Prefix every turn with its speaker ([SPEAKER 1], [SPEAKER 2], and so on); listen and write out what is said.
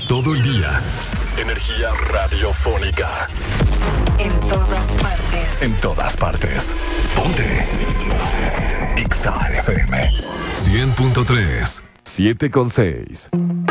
[SPEAKER 1] todo el día. Energía radiofónica.
[SPEAKER 2] En todas partes.
[SPEAKER 1] En todas partes. Ponte. Exa FM 100.3. 7.6.